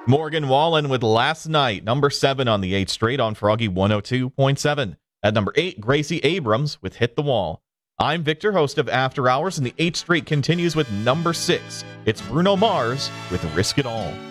Morgan Wallen with Last Night, number 7 on the 8th straight on Froggy 102.7. At number 8, Gracie Abrams with Hit the Wall. I'm Victor, host of After Hours, and the 8th straight continues with number 6. It's Bruno Mars with Risk It All.